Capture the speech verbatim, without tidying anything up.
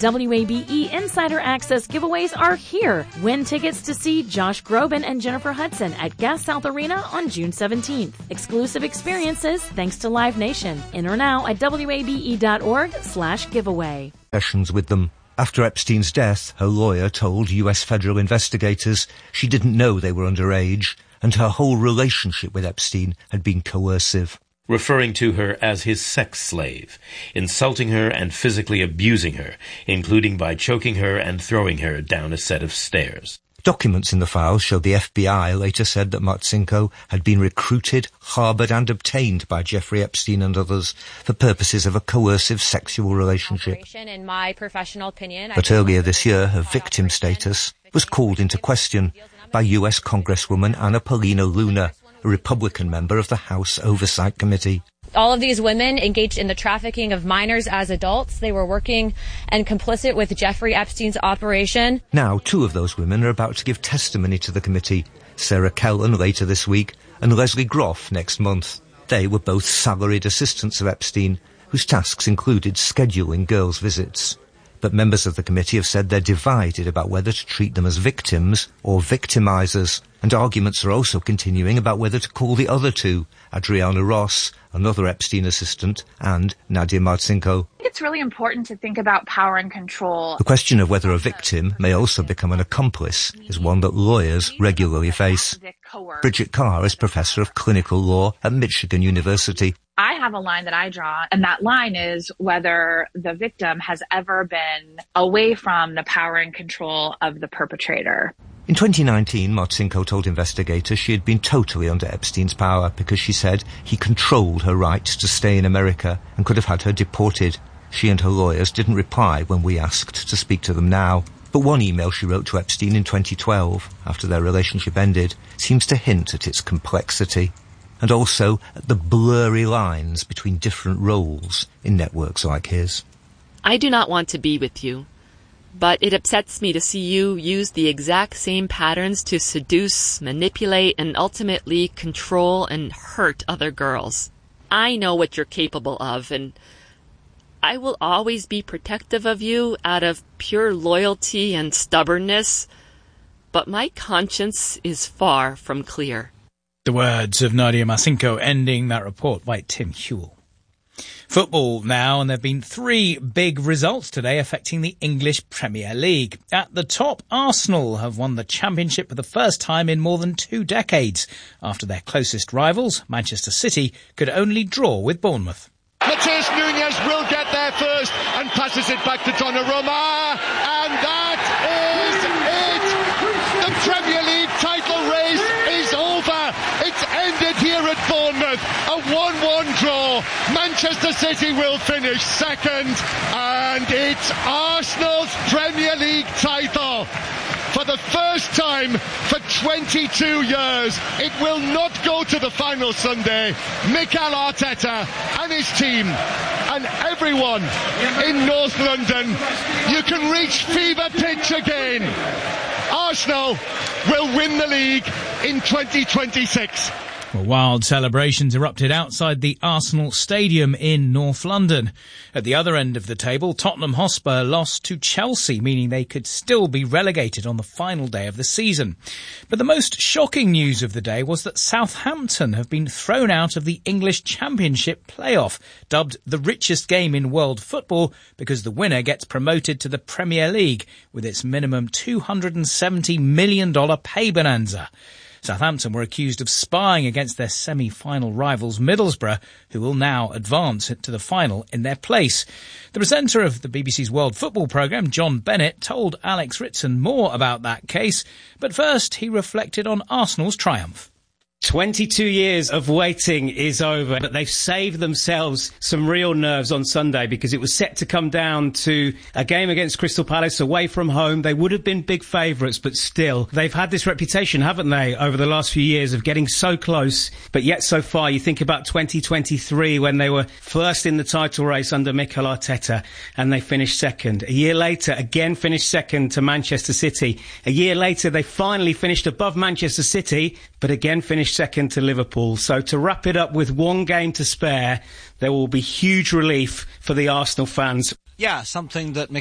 W A B E Insider Access giveaways are here. Win tickets to see Josh Groban and Jennifer Hudson at Gas South Arena on June seventeenth. Exclusive experiences thanks to Live Nation. Enter now at W A B E dot org slash giveaway. Sessions with them. After Epstein's death, her lawyer told U S federal investigators she didn't know they were underage, and her whole relationship with Epstein had been coercive. Referring to her as his sex slave, insulting her and physically abusing her, including by choking her and throwing her down a set of stairs. Documents in the files show the F B I later said that Marcinko had been recruited, harboured and obtained by Jeffrey Epstein and others for purposes of a coercive sexual relationship. In my professional opinion, but earlier this year, her victim status was called into question by U S Congresswoman Anna Paulina Luna, a Republican member of the House Oversight Committee. All of these women engaged in the trafficking of minors as adults. They were working and complicit with Jeffrey Epstein's operation. Now, two of those women are about to give testimony to the committee. Sarah Kellen later this week and Leslie Groff next month. They were both salaried assistants of Epstein, whose tasks included scheduling girls' visits. But members of the committee have said they're divided about whether to treat them as victims or victimizers, and arguments are also continuing about whether to call the other two, Adriana Ross, another Epstein assistant, and Nadia Marcinko. I think it's really important to think about power and control. The question of whether a victim may also become an accomplice is one that lawyers regularly face. Bridget Carr is professor of clinical law at Michigan University. I have a line that I draw, and that line is whether the victim has ever been away from the power and control of the perpetrator. In twenty nineteen, Marcinko told investigators she had been totally under Epstein's power because she said he controlled her right to stay in America and could have had her deported. She and her lawyers didn't reply when we asked to speak to them now. But one email she wrote to Epstein in twenty twelve, after their relationship ended, seems to hint at its complexity, and also at the blurry lines between different roles in networks like his. I do not want to be with you, but it upsets me to see you use the exact same patterns to seduce, manipulate, and ultimately control and hurt other girls. I know what you're capable of, and I will always be protective of you out of pure loyalty and stubbornness, but my conscience is far from clear. The words of Nadia Marcinko ending that report by Tim Hewell. Football now, and there have been three big results today affecting the English Premier League. At the top, Arsenal have won the championship for the first time in more than two decades, after their closest rivals, Manchester City, could only draw with Bournemouth. Matheus Nunes will get there first and passes it back to Donnarumma, and that is it! The Premier League title race is over. It's ended here at Bournemouth. A one one draw. Manchester City will finish second, and it's Arsenal's Premier League title. For the first time for twenty-two years, it will not go to the final Sunday. Mikel Arteta and his team and everyone in North London, you can reach fever pitch again. Arsenal will win the league in twenty twenty-six. Well, wild celebrations erupted outside the Arsenal Stadium in North London. At the other end of the table, Tottenham Hotspur lost to Chelsea, meaning they could still be relegated on the final day of the season. But the most shocking news of the day was that Southampton have been thrown out of the English Championship playoff, dubbed the richest game in world football because the winner gets promoted to the Premier League with its minimum two hundred seventy million dollars pay bonanza. Southampton were accused of spying against their semi-final rivals Middlesbrough, who will now advance to the final in their place. The presenter of the B B C's World Football programme, John Bennett, told Alex Ritson more about that case, but first he reflected on Arsenal's triumph. twenty-two years of waiting is over, but they've saved themselves some real nerves on Sunday because it was set to come down to a game against Crystal Palace away from home. They would have been big favourites, but still, they've had this reputation, haven't they, over the last few years of getting so close, but yet so far. You think about twenty twenty-three when they were first in the title race under Mikel Arteta and they finished second. A year later, again finished second to Manchester City. A year later, they finally finished above Manchester City, but again finished second to Liverpool. So to wrap it up with one game to spare, there will be huge relief for the Arsenal fans. Yeah, something that